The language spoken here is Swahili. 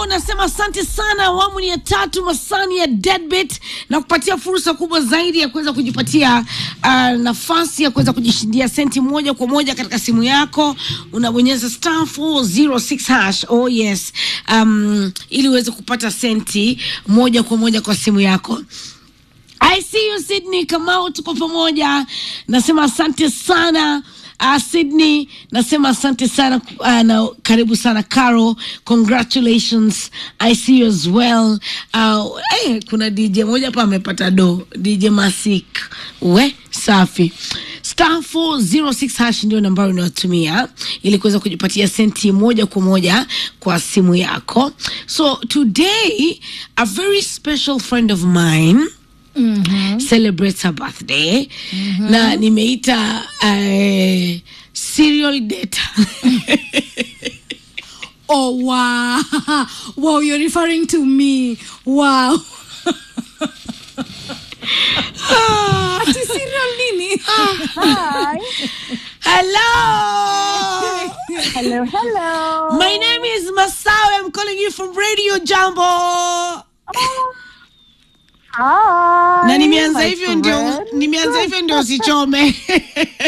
Jambo, nasema asante sana. Awamu ni ya 3 masani ya Deadbeat na kupatia fursa kubwa zaidi ya kuweza kujipatia nafasi ya kuweza kujishindia senti moja kwa moja katika simu yako. Unabonyeza *406#. Oh yes. Ili uweze kupata senti moja kwa moja kwa simu yako. I see you Sydney, Kamau, tuko pamoja. Nasema asante sana. Sydney, nasema asante sana na karibu sana Carol, congratulations. I see you as well. Kuna DJ moja hapa amepata DJ Masik. Safi. *406# ndio nambari unayotumia ili kuweza kujipatia senti moja kwa moja kwa simu yako. So today a very special friend of mine celebrates her birthday. Na nimeita serial data. Oh wow. Wow, you're referring to me. Wow. Serial nini? Hi. Hello. Hello. My name is Masawe. I'm calling you from Radio Jambo. Hi. Na nimeanza hivyo ndio usichome.